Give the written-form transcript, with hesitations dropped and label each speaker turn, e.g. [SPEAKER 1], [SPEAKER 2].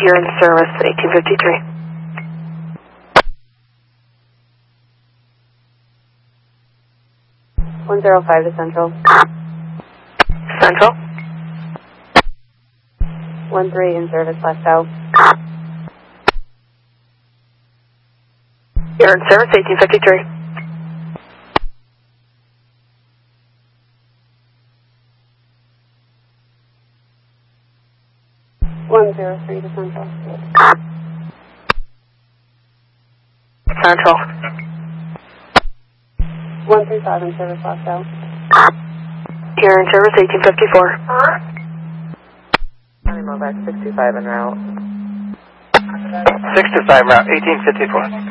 [SPEAKER 1] You're in service, 1853.
[SPEAKER 2] (105) to Central.
[SPEAKER 1] Central.
[SPEAKER 2] 13 in service, left out.
[SPEAKER 1] You're in service, 1853.
[SPEAKER 2] (103) to Central.
[SPEAKER 1] Central.
[SPEAKER 2] 135 in service, left out.
[SPEAKER 1] You're in service, 1854.
[SPEAKER 3] County Mobile 625 en route.
[SPEAKER 4] 625 route, 1854.